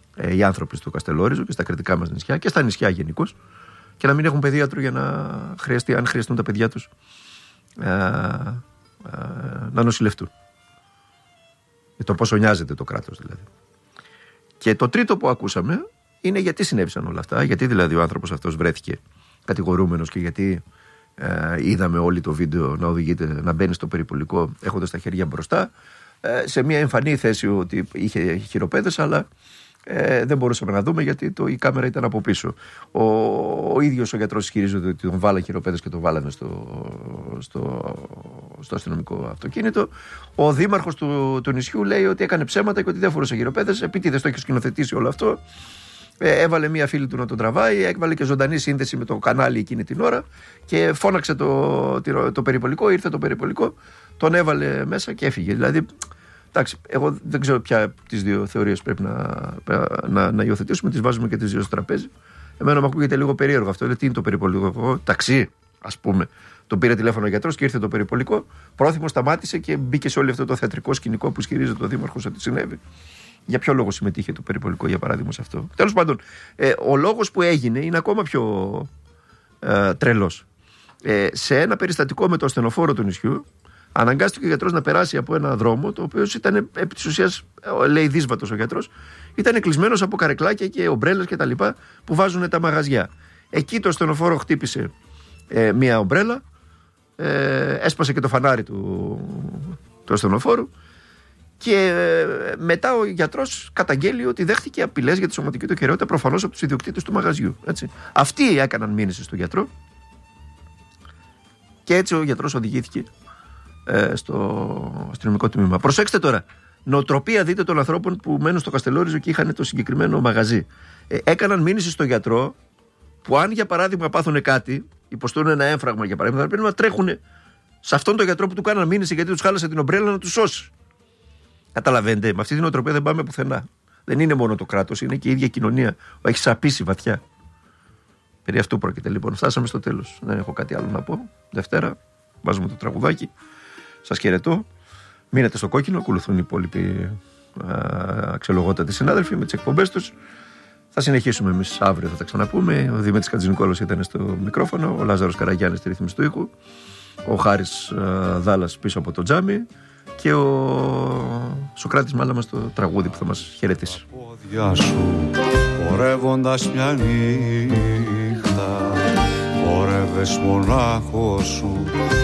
οι άνθρωποι στο Καστελόριζο και στα κρητικά μας νησιά και στα νησιά γενικώς, και να μην έχουν παιδίατρο για να χρειαστεί, αν χρειαστούν τα παιδιά τους να νοσηλευτούν. Για το πόσο νοιάζεται το κράτος δηλαδή. Και το τρίτο που ακούσαμε είναι γιατί συνέβησαν όλα αυτά, γιατί δηλαδή ο άνθρωπος αυτός βρέθηκε κατηγορούμενος και γιατί είδαμε όλοι το βίντεο να οδηγείται, να μπαίνει στο περιπολικό έχοντας τα χέρια μπροστά, σε μια εμφανή θέση ότι είχε χειροπέδες, αλλά δεν μπορούσαμε να δούμε γιατί η κάμερα ήταν από πίσω. Ο ίδιος ο γιατρός ισχυρίζεται ότι τον βάλανε χειροπέδες και τον βάλανε στο αστυνομικό αυτοκίνητο. Ο δήμαρχος του νησιού λέει ότι έκανε ψέματα και ότι δεν φορούσε χειροπέδες. Επίτηδες το έχει σκηνοθετήσει όλο αυτό. Έβαλε μία φίλη του να τον τραβάει, έβαλε και ζωντανή σύνδεση με το κανάλι εκείνη την ώρα και φώναξε το περιπολικό, ήρθε το περιπολικό, τον έβαλε μέσα και έφυγε. Δηλαδή, εντάξει, εγώ δεν ξέρω ποια τις δύο θεωρίες πρέπει να υιοθετήσουμε, τις βάζουμε και τις δύο στο τραπέζι. Εμένα μου ακούγεται λίγο περίεργο αυτό. Τι είναι το περιπολικό, ταξί, ας πούμε. Τον πήρε τηλέφωνο ο γιατρός και ήρθε το περιπολικό. Πρόθυμος σταμάτησε και μπήκε σε όλο αυτό το θεατρικό σκηνικό που ισχυρίζεται ο δήμαρχος ότι συνέβη. Για ποιο λόγο συμμετείχε το περιπολικό, για παράδειγμα, σε αυτό. Τέλος πάντων, ο λόγος που έγινε είναι ακόμα πιο τρελός. Σε ένα περιστατικό με το ασθενοφόρο του νησιού, αναγκάστηκε ο γιατρός να περάσει από ένα δρόμο, το οποίο ήταν επί της ουσίας, λέει δύσβατος ο γιατρός, ήταν κλεισμένος από καρεκλάκια και ομπρέλες και τα λοιπά που βάζουν τα μαγαζιά. Εκεί το ασθενοφόρο χτύπησε μία ομπρέλα, έσπασε και το φανάρι του ασθενοφόρου. Και μετά ο γιατρός καταγγέλει ότι δέχτηκε απειλές για τη σωματική του ακεραιότητα, προφανώς από τους ιδιοκτήτες του μαγαζιού. Έτσι. Αυτοί έκαναν μήνυση στον γιατρό και έτσι ο γιατρός οδηγήθηκε στο αστυνομικό τμήμα. Προσέξτε τώρα, νοοτροπία δείτε των ανθρώπων που μένουν στο Καστελόριζο και είχαν το συγκεκριμένο μαγαζί. Έκαναν μήνυση στον γιατρό που αν για παράδειγμα πάθουν κάτι, υποστούν ένα έμφραγμα για παράδειγμα, θα πρέπει να τρέχουν σε αυτόν τον γιατρό που του κάναν μήνυση γιατί τους χάλασε την ομπρέλα να τους σώσει. Καταλαβαίνετε, με αυτή την οτροπία δεν πάμε πουθενά. Δεν είναι μόνο το κράτος, είναι και η ίδια κοινωνία. Έχει σαπίσει βαθιά. Περί αυτού πρόκειται λοιπόν. Φτάσαμε στο τέλος. Δεν έχω κάτι άλλο να πω. Δευτέρα, βάζουμε το τραγουδάκι. Σας χαιρετώ. Μείνετε στο κόκκινο. Ακολουθούν οι υπόλοιποι αξιολογότατοι συνάδελφοι με τις εκπομπές τους. Θα συνεχίσουμε εμείς αύριο, θα τα ξαναπούμε. Ο Δημήτρης Κατζηνικόλος ήταν στο μικρόφωνο. Ο Λάζαρος Καραγιάννης στη ρύθμιση του ήχου. Ο Χάρης Δάλλας πίσω από το τζάμι. Και ο Σωκράτης Μάλαμας το τραγούδι που θα μας χαιρετήσει. Πόδια σου, χορεύοντας μια νύχτα, χορεύες μονάχος σου